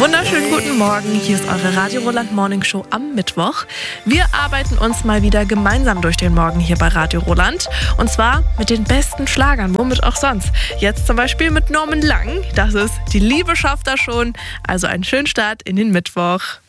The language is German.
Wunderschönen guten Morgen, hier ist eure Radio Roland Morning Show am Mittwoch. Wir arbeiten uns mal wieder gemeinsam durch den Morgen hier bei Radio Roland. Und zwar mit den besten Schlagern, womit auch sonst. Jetzt zum Beispiel mit Norman Lang, das ist Die Liebe schafft das schon. Also einen schönen Start in den Mittwoch.